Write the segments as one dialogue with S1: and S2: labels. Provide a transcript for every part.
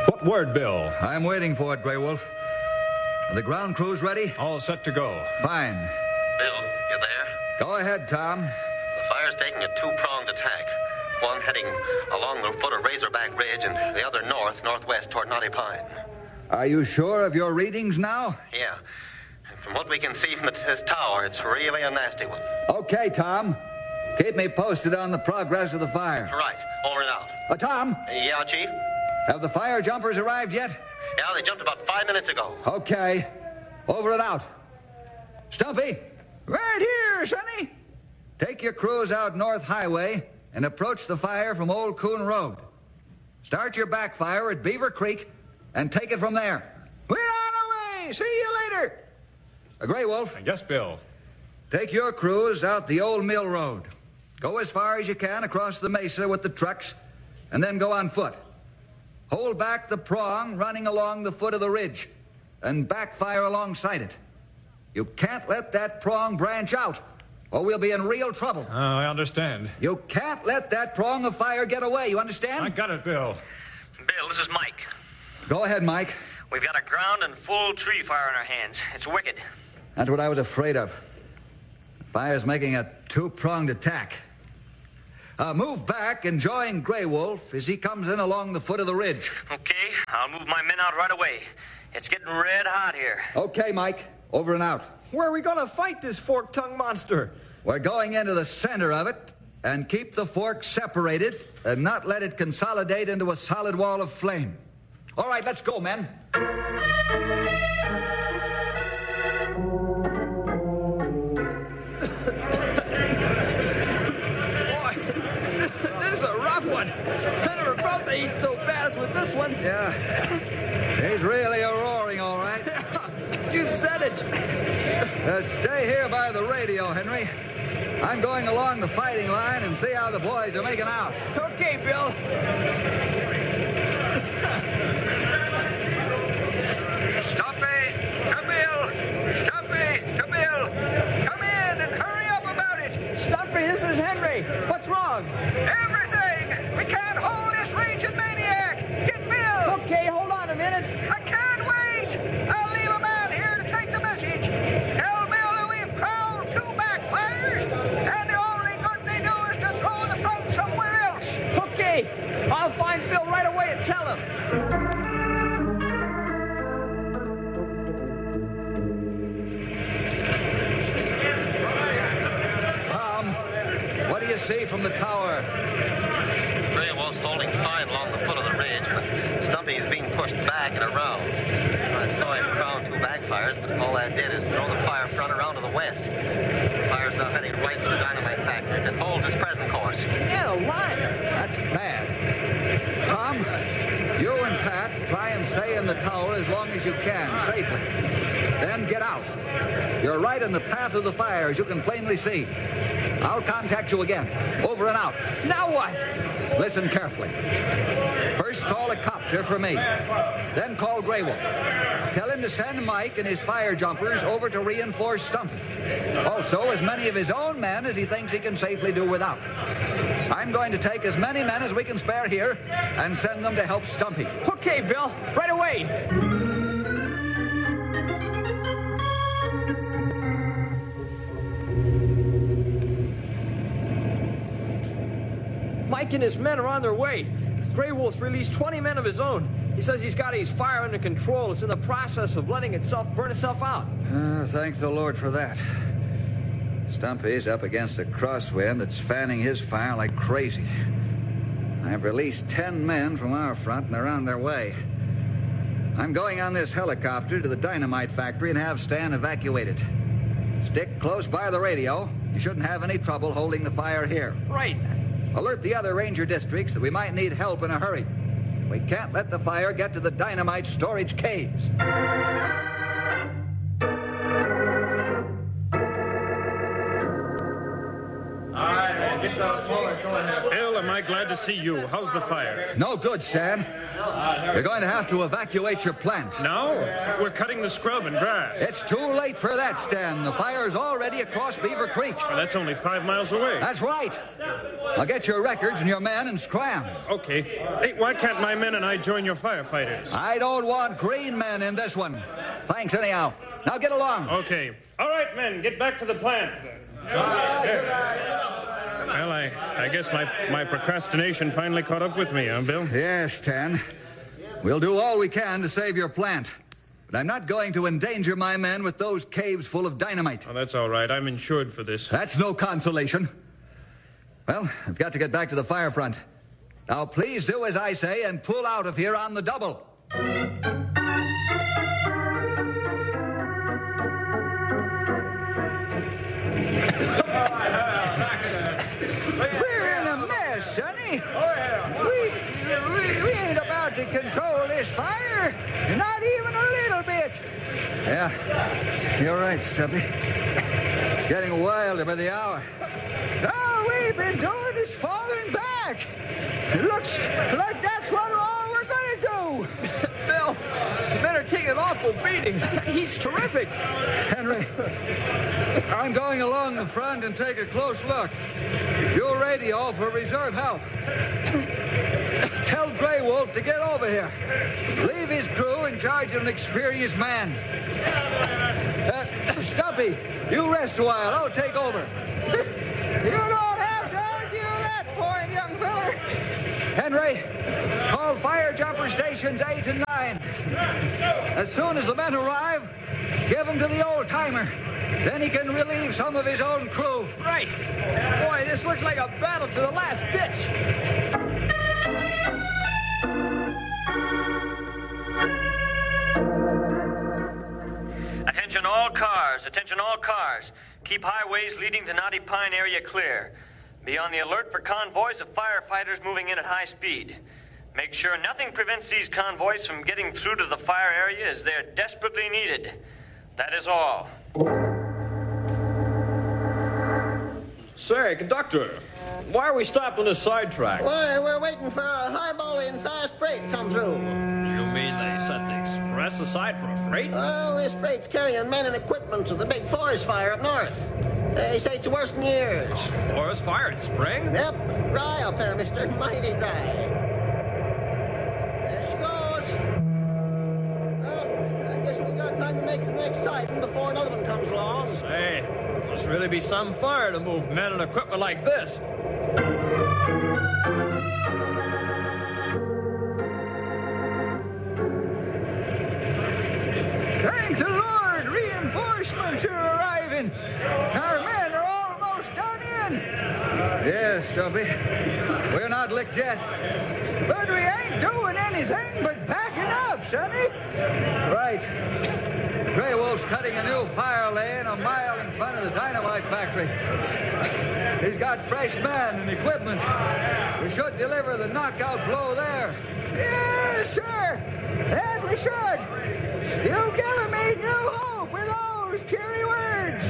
S1: What word, Bill?
S2: I'm waiting for it, Grey Wolf. Are the ground crews ready?
S1: All set to go.
S2: Fine.
S3: Bill, you there?
S2: Go ahead, Tom.
S3: The fire's taking a two-pronged attack. One heading along the foot of Razorback Ridge and the other northwest toward Knotty Pine.
S2: Are you sure of your readings now?
S3: Yeah. And from what we can see from this tower, it's really a nasty one.
S2: Okay, Tom. Keep me posted on the progress of the fire.
S3: Right. Over and out.
S2: Tom?
S3: Yeah, Chief?
S2: Have the fire jumpers arrived yet?
S3: Yeah, they jumped about 5 minutes ago.
S2: Okay. Over and out. Stumpy? Right here, Sonny. Take your crews out North Highway and approach the fire from Old Coon Road. Start your backfire at Beaver Creek and take it from there. We're on our way. See you later. Grey Wolf.
S1: Yes, Bill.
S2: Take your crews out the Old Mill Road. Go as far as you can across the mesa with the trucks, and then go on foot. Hold back the prong running along the foot of the ridge, and backfire alongside it. You can't let that prong branch out, or we'll be in real trouble.
S1: I understand.
S2: You can't let that prong of fire get away, you understand?
S1: I got it, Bill.
S4: Bill, this is Mike.
S2: Go ahead, Mike.
S4: We've got a ground and full tree fire in our hands. It's wicked.
S2: That's what I was afraid of. The fire's making a two-pronged attack. Move back and join Grey Wolf as he comes in along the foot of the ridge.
S4: Okay, I'll move my men out right away. It's getting red hot here.
S2: Okay, Mike. Over and out.
S5: Where are we going to fight this fork-tongued monster?
S2: We're going into the center of it and keep the fork separated and not let it consolidate into a solid wall of flame. All right, let's go, men.
S5: One. I never felt the heat so bad as with this one.
S2: Yeah. He's really a roaring, all right.
S5: You said it.
S2: Stay here by the radio, Henry. I'm going along the fighting line and see how the boys are making out.
S5: Okay, Bill.
S2: Stumpy to Bill. Stumpy to Bill. Come in and hurry up about it.
S5: Stumpy, this is Henry. What's wrong?
S2: Everything. We can't hold this raging maniac! Get Bill!
S5: Okay, hold on a minute.
S2: I can't wait! I'll leave a man here to take the message. Tell Bill that we've crowned 2 backfires, and the only good they do is to throw the front somewhere else.
S5: Okay, I'll find Bill right away and tell him. Tom, what do you see from the tower?
S3: Grey Wolf's holding fine along the foot of the ridge. Stumpy's being pushed back and around. I saw him crown 2 backfires, but all that did is throw the fire front around to the west. The fire's now heading right for the dynamite factory. If it holds its present course.
S5: Yeah, alive.
S2: That's bad. Tom, you and Pat try and stay in the tower as long as you can, safely. Then get out. You're right in the path of the fire, as you can plainly see. I'll contact you again. Over and out.
S5: Now what?
S2: Listen carefully. First call a copter for me. Then call Grey Wolf. Tell him to send Mike and his fire jumpers over to reinforce Stumpy. Also, as many of his own men as he thinks he can safely do without. I'm going to take as many men as we can spare here and send them to help Stumpy.
S5: Okay, Bill. Right away. Mike and his men are on their way. Grey Wolf's released 20 men of his own. He says he's got his fire under control. It's in the process of letting itself burn itself out.
S2: Thank the Lord for that. Stumpy's up against a crosswind that's fanning his fire like crazy. I've released 10 men from our front and they're on their way. I'm going on this helicopter to the dynamite factory and have Stan evacuate it. Stick close by the radio. You shouldn't have any trouble holding the fire here.
S5: Right.
S2: Alert the other ranger districts that we might need help in a hurry. We can't let the fire get to the dynamite storage caves.
S6: All right, get those boys going.
S1: Bill, am I glad to see you. How's the fire?
S2: No good, Stan. You're going to have to evacuate your plant.
S1: Now? We're cutting the scrub and grass.
S2: It's too late for that, Stan. The fire's already across Beaver Creek.
S1: Well, that's only 5 miles away.
S2: That's right. I'll get your records and your men and scram.
S1: Okay. Hey, why can't my men and I join your firefighters?
S2: I don't want green men in this one. Thanks anyhow. Now get along.
S1: Okay. All right, men, get back to the plant. Well, I guess my procrastination finally caught up with me, huh, Bill?
S2: Yes, Stan. We'll do all we can to save your plant. But I'm not going to endanger my men with those caves full of dynamite.
S1: Oh, that's all right. I'm insured for this.
S2: That's no consolation. Well, I've got to get back to the fire front. Now, please do as I say and pull out of here on the double. We're in a mess, Sonny. We ain't about to control this fire. Not even a little bit. Yeah, you're right, Stubby. Getting wilder by the hour. All we've been doing is falling back. It looks like that's what all we're going to do.
S5: Bill, the men are taking an awful beating. He's terrific.
S2: Henry, I'm going along the front and take a close look. You'll radio for reserve help. Tell Grey Wolf to get over here. Leave his crew in charge of an experienced man. Stumpy, you rest a while. I'll take over. You don't have to argue that point, young feller. Henry, call fire jumper stations 8 and 9. As soon as the men arrive, give them to the old-timer. Then he can relieve some of his own crew.
S5: Right. Boy, this looks like a battle to the last ditch.
S4: Attention all cars, attention all cars. Keep highways leading to Knotty Pine area clear. Be on the alert for convoys of firefighters moving in at high speed. Make sure nothing prevents these convoys from getting through to the fire area as they're desperately needed. That is all.
S5: Say, conductor, why are we stopped on this sidetrack?
S6: Why, we're waiting for a highballing fast freight to come through.
S5: You mean they set the express aside for a freight?
S6: Well, this freight's carrying men and equipment to the big forest fire up north. They say it's worse than years.
S5: Forest fire in spring?
S6: Yep, dry up there, mister. Mighty dry. There she goes. Well, I guess we got time to make the next sighting before another one comes along.
S5: Say, must really be some fire to move men and equipment like this.
S2: Thank the Lord, reinforcements are arriving. Our men are almost done in. Yes, Stumpy. We're not licked yet. But we ain't doing anything but backing up, Sonny. Right. Grey Wolf's cutting a new fire lane a mile in front of the dynamite factory. He's got fresh men and equipment. We should deliver the knockout blow there. Yes, sir. That we should. You've given me new hope with those cheery words.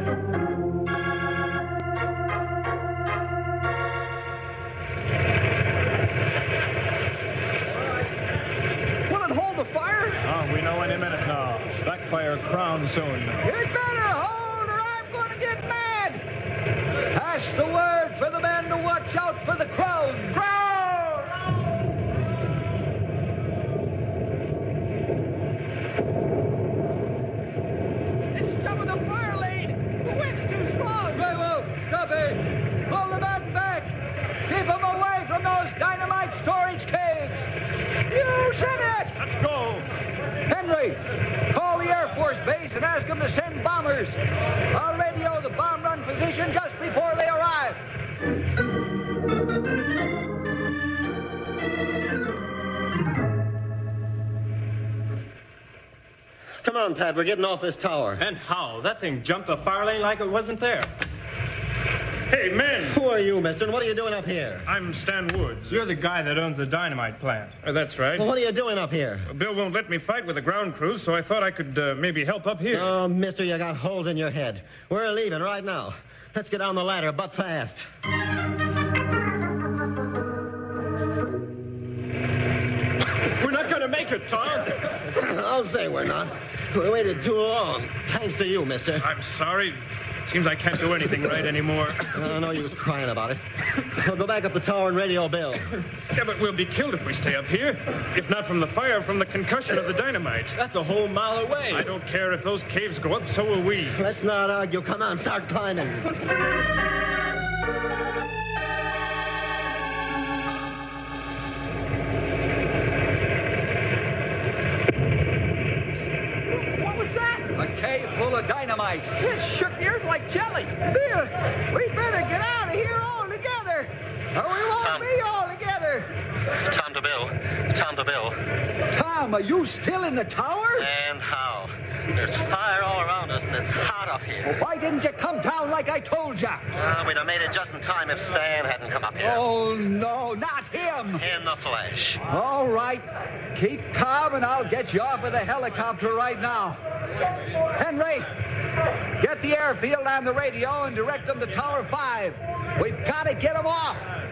S5: Will it hold the fire?
S1: Oh, we know any minute now. Backfire crown soon.
S2: You'd better hold or I'm going to get mad. Pass the word for the men to watch out for the crown. Crown! It's jumping the fire lane. The wind's too strong. Grey Wolf, Stumpy, pull the men back. Keep them away from those dynamite storage caves. You said it.
S1: Let's go.
S2: Henry, call the Air Force Base and ask them to send bombers. I'll radio the bomb run position just before they arrive.
S6: Come on, Pat, we're getting off this tower.
S1: And how? That thing jumped the fire lane like it wasn't there. Hey, men!
S6: Who are you, mister, and what are you doing up here?
S1: I'm Stan Woods. You're the guy that owns the dynamite plant. That's right.
S6: Well, what are you doing up here?
S1: Bill won't let me fight with the ground crews, so I thought I could maybe help up here.
S6: Oh, mister, you got holes in your head. We're leaving right now. Let's get down the ladder, but fast.
S1: Tom?
S6: I'll say we're not. We waited too long. Thanks to you, mister.
S1: I'm sorry. It seems I can't do anything right anymore.
S6: I know you was crying about it. I'll go back up the tower and radio Bill.
S1: Yeah, but we'll be killed if we stay up here. If not from the fire, from the concussion of the dynamite.
S5: That's a whole mile away.
S1: I don't care if those caves go up, so will we.
S6: Let's not argue. Come on, start climbing.
S5: What was that?
S2: A cave full of dynamite.
S5: It shook the earth like jelly.
S6: Bill, we better get out of here all together. Or we won't
S3: Tom.
S6: be all together.
S3: Tom to Bill. Tom to Bill.
S2: Tom, are you still in the tower?
S3: And how? There's fire all around us, and it's hot up here.
S2: Why didn't you come down like I told you?
S3: We'd have made it just in time if Stan hadn't come up here.
S2: Oh, no, not him.
S3: In the flesh.
S2: All right. Keep calm and I'll get you off with a helicopter right now. Henry, get the airfield and the radio and direct them to Tower 5. We've got to get them off.